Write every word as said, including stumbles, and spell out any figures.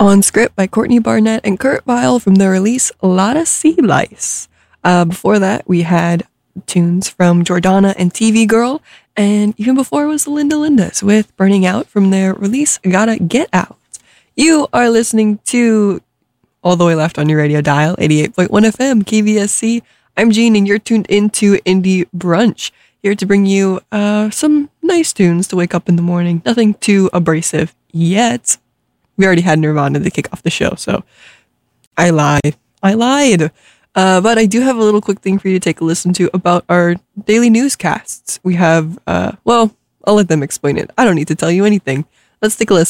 On script by Courtney Barnett and Kurt Vile from the release Lotta Sea Lice. Uh, before that, we had tunes from Jordana and T V Girl, and even before was the Linda Lindas with Burning Out from their release Gotta Get Out. You are listening to All the Way Left on your radio dial, eighty-eight point one F M, K V S C. I'm Gene, and you're tuned into Indie Brunch, here to bring you uh, some nice tunes to wake up in the morning. Nothing too abrasive yet. We already had Nirvana to kick off the show, so I lied. I lied. Uh, but I do have a little quick thing for you to take a listen to about our daily newscasts. We have, uh, well, I'll let them explain it. I don't need to tell you anything. Let's take a listen.